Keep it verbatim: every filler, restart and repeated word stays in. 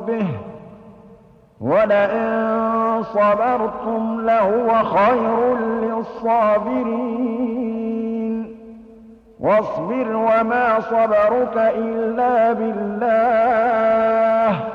رَبِّهِ وَلَئِن صَبَرْتُمْ لَهُوَ خَيْرٌ لِّلصَّابِرِينَ وَاصْبِرْ وَمَا صَبَرُكَ إِلَّا بِاللَّهِ